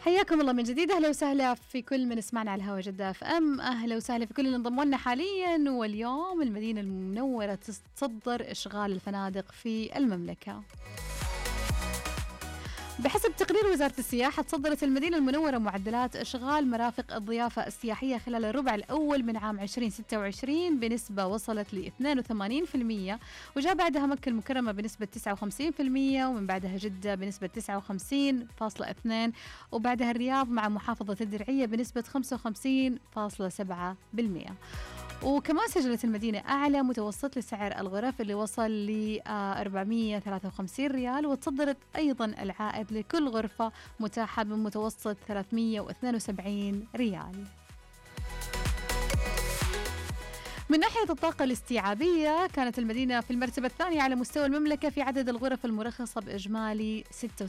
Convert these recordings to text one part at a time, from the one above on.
حياكم الله من جديد، أهلا وسهلا في كل من يسمعنا على الهوا جدة اف ام، أهلا وسهلا في كل اللي انضموا لنا حاليا. واليوم المدينة المنورة تتصدر إشغال الفنادق في المملكة. بحسب تقرير وزارة السياحة تصدرت المدينة المنورة معدلات إشغال مرافق الضيافة السياحية خلال الربع الأول من عام 2026 بنسبة وصلت ل 82%، وجاء بعدها مكة المكرمة بنسبة 59%، ومن بعدها جدة بنسبة 59.2%، وبعدها الرياض مع محافظة الدرعية بنسبة 55.7%. وكمان سجلت المدينة أعلى متوسط لسعر الغرف اللي وصل ل 453 ريال، وتصدرت أيضا العائد لكل غرفة متاحة بمتوسط 372 ريال. من ناحية الطاقة الاستيعابية كانت المدينة في المرتبة الثانية على مستوى المملكة في عدد الغرف المرخصة بإجمالي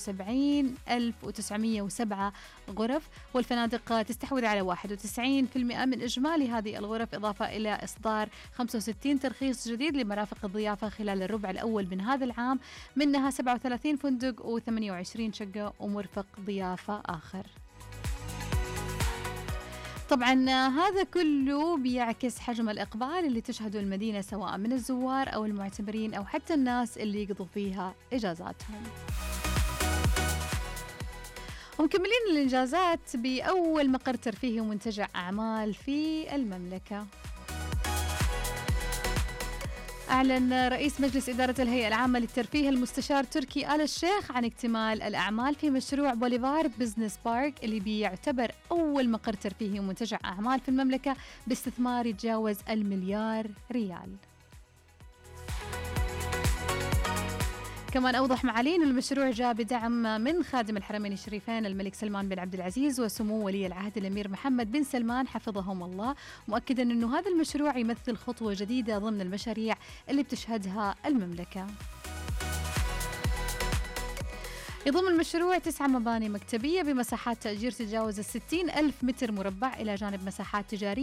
76,907 غرف، والفنادق تستحوذ على 91% من إجمالي هذه الغرف، إضافة إلى إصدار 65 ترخيص جديد لمرافق الضيافة خلال الربع الأول من هذا العام، منها 37 فندق و28 شقة ومرفق ضيافة آخر. طبعا هذا كله بيعكس حجم الإقبال اللي تشهده المدينة سواء من الزوار أو المعتمرين أو حتى الناس اللي يقضوا فيها إجازاتهم. ومكملين الإنجازات بأول مقر ترفيهي ومنتجع أعمال في المملكة. أعلن رئيس مجلس إدارة الهيئة العامة للترفيه المستشار تركي آل الشيخ عن اكتمال الأعمال في مشروع بوليفارد بزنس بارك اللي بيعتبر أول مقر ترفيهي ومنتجع أعمال في المملكة باستثمار يتجاوز ال1 مليار. كمان أوضح معالي أن المشروع جاء بدعم من خادم الحرمين الشريفين الملك سلمان بن عبد العزيز وسمو ولي العهد الأمير محمد بن سلمان حفظهم الله، مؤكدا أنه هذا المشروع يمثل خطوة جديدة ضمن المشاريع اللي بتشهدها المملكة. يضم المشروع 9 مباني مكتبية بمساحات تأجير تتجاوز 60,000 متر مربع إلى جانب مساحات تجارية